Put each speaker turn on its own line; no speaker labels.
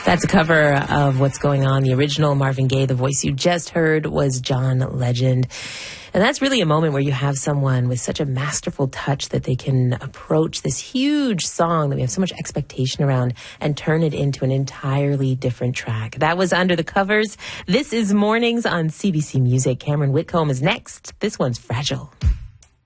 That's a cover of What's Going On. The original Marvin Gaye, the voice you just heard, was John Legend. And that's really a moment where you have someone with such a masterful touch that they can approach this huge song that we have so much expectation around and turn it into an entirely different track. That was Under the Covers. This is Mornings on CBC Music. Cameron Whitcomb is next. This one's Fragile.